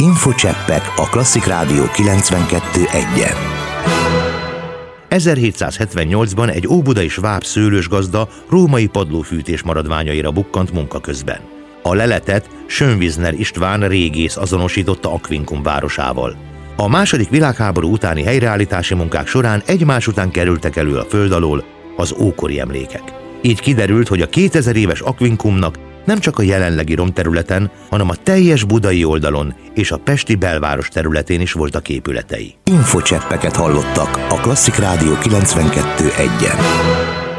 Infocseppek a Klasszik Rádió 92.1-en. 1778-ban egy óbudai sváb szőlősgazda római padlófűtés maradványaira bukkant munka közben. A leletet Schönwissner István régész azonosította Aquincum városával. A második világháború utáni helyreállítási munkák során egymás után kerültek elő a föld alól az ókori emlékek. Így kiderült, hogy a 2000 éves Aquincumnak nem csak a jelenlegi romterületen, hanem a teljes budai oldalon és a pesti belváros területén is voltak épületei. Infocseppeket hallottak a Klasszik Rádió 92.1-en.